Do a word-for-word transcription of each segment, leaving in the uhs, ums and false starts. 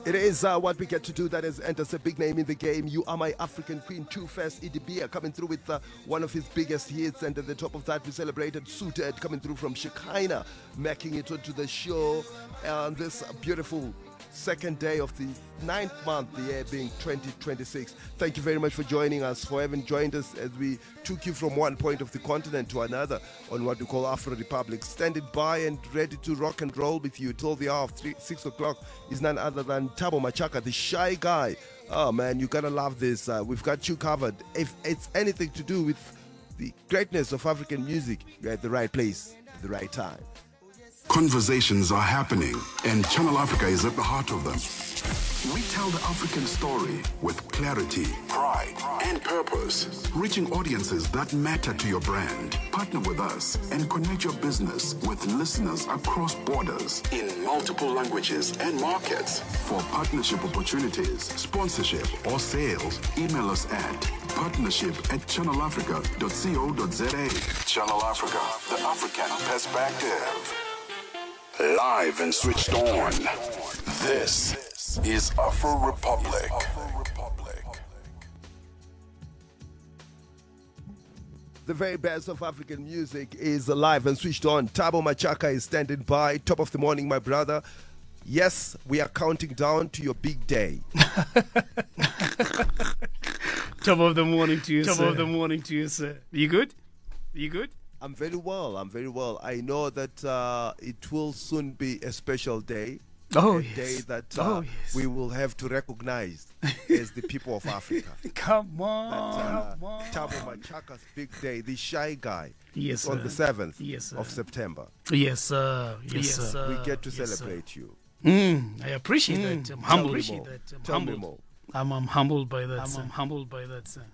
It is uh, what we get to do that has enters a big name in the game. You Are My African Queen, Two-Face Idibia coming through with uh, one of his biggest hits. And at the top of that, we celebrated Suited coming through from Shekinah, making it onto the show on this beautiful second day of the ninth month, the year being twenty twenty-six. Thank you very much for joining us, for having joined us as we took you from one point of the continent to another on what we call Afro Republic. Standing by and ready to rock and roll with you till the hour of three, six o'clock is none other than Thabo Machaka, the shy guy. Oh man, you gotta love this. Uh, we've got you covered. If it's anything to do with the greatness of African music, you're at the right place at the right time. Conversations are happening, and Channel Africa is at the heart of them. We tell the African story with clarity, pride, and purpose, reaching audiences that matter to your brand. Partner with us and connect your business with listeners across borders in multiple languages and markets. For partnership opportunities, sponsorship, or sales, email us at partnership at channel africa dot co dot za. Channel Africa, the African perspective. Live and switched on. This is Afro Republic. The very best of African music is alive and switched on. Thabo Machaka is standing by. Top of the morning, my brother. Yes, we are counting down to your big day. Top of the morning to you, Top sir. of the morning to you, sir. You good? You good? I'm very well. I'm very well. I know that uh, it will soon be a special day. Oh, a yes. day that uh, Oh, yes. we will have to recognize as the people of Africa. Come on. That, uh, Come on. Thabo Machaka's big day, the shy guy, Yes, is on sir. the seventh Yes, sir. of September. Yes, sir. Yes, Yes, sir. we get to Yes, sir. celebrate you. Mm, I appreciate Mm. that. I'm Tell humbled. me Appreciate more. that. I'm Tell me humbled. more. I'm, I'm humbled by that. I'm, sir. um, humbled by that, sir.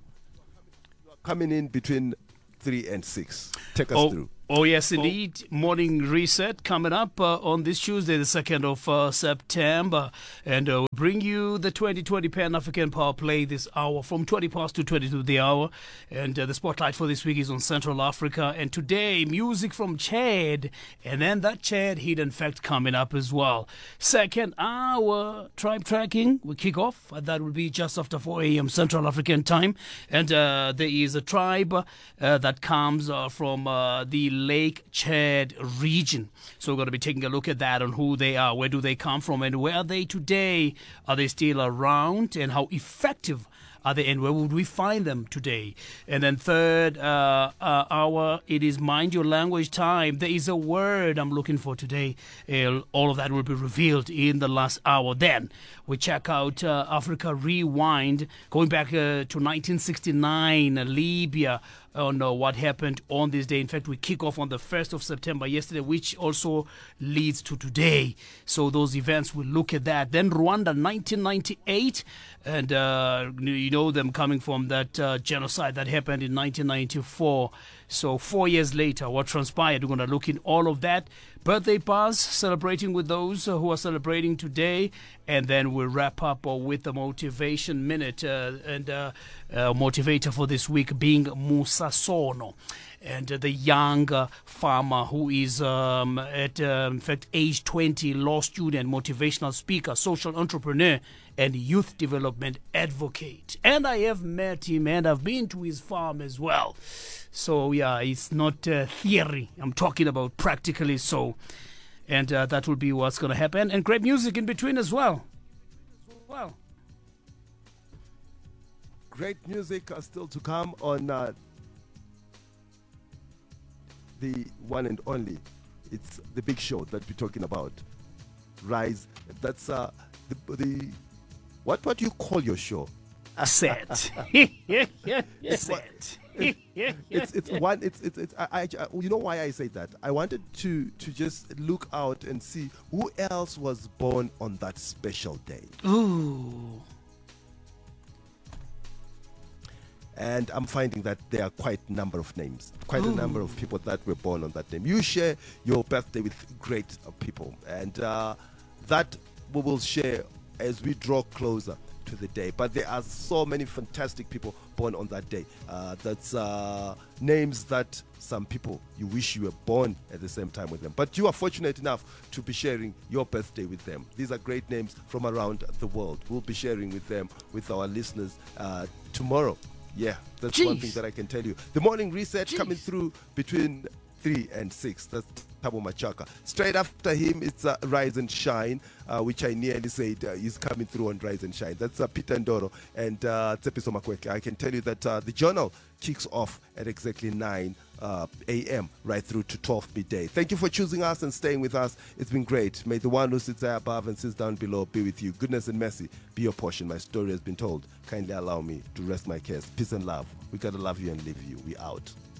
Coming in between three and six. Take us Oh, through. oh yes, indeed. Morning reset coming up uh, on this Tuesday, the second of uh, September. And uh, we'll bring you the twenty twenty Pan-African Power Play this hour from twenty past to twenty to the hour. And uh, the spotlight for this week is on Central Africa. And today, music from Chad. And then that Chad hidden fact coming up as well. Second hour, tribe tracking. We kick off. Uh, that will be just after four a.m. Central African time. And uh, there is a tribe uh, that comes uh, from uh, the Lake Chad region. So we're going to be taking a look at that, on who they are, where do they come from, and where are they today? Are they still around, and how effective are they, and where would we find them today? And then third uh, uh, hour, it is Mind Your Language time. There is a word I'm looking for today. Uh, all of that will be revealed in the last hour. Then we check out uh, Africa Rewind, going back uh, to nineteen sixty-nine, uh, Libya, on uh, what happened on this day. In fact, we kick off on the first of September yesterday, which also leads to today. So those events, we'll look at that. Then Rwanda, nineteen ninety-eight, and uh, you know them coming from that uh, genocide that happened in nineteen ninety-four. So four years later, what transpired? We're going to look in all of that. Birthday buzz, celebrating with those uh, who are celebrating today. And then we'll wrap up uh, with the motivation minute. Uh, and uh, uh, motivator for this week being Musa Sono. And uh, the young uh, farmer who is um, at, uh, in fact, age twenty, law student, motivational speaker, social entrepreneur, and youth development advocate. And I have met him, and I've been to his farm as well. So, yeah, it's not uh, theory. I'm talking about practically so. And uh, that will be what's going to happen. And great music in between as well. Well, Great music are still to come on uh, the one and only. It's the big show that we're talking about. Rise. That's uh, the, the what what do you call your show? set. It's one- it's it's one it's it's, it's I, I you know why I say that? I wanted to to just look out and see who else was born on that special day. Ooh. And I'm finding that there are quite a number of names, quite a number of people that were born on that name. You share your birthday with great uh, people, and uh, that we will share as we draw closer to the day. But there are so many fantastic people born on that day. Uh, that's uh, names that some people you wish you were born at the same time with them. But you are fortunate enough to be sharing your birthday with them. These are great names from around the world. We'll be sharing with them, with our listeners uh, tomorrow. Yeah, that's Jeez. one thing that I can tell you. The morning reset Jeez. coming through between three and six. That's Thabo Machaka. Straight after him, it's uh, Rise and Shine, uh, which I nearly said uh, is coming through on Rise and Shine. That's uh, Peter Ndoro and uh, Tsepiso Makweke. I can tell you that uh, the journal kicks off at exactly nine uh, a.m. right through to twelve midday. Thank you for choosing us and staying with us. It's been great. May the one who sits there above and sits down below be with you. Goodness and mercy be your portion. My story has been told. Kindly allow me to rest my case. Peace and love. We gotta love you and leave you. We out.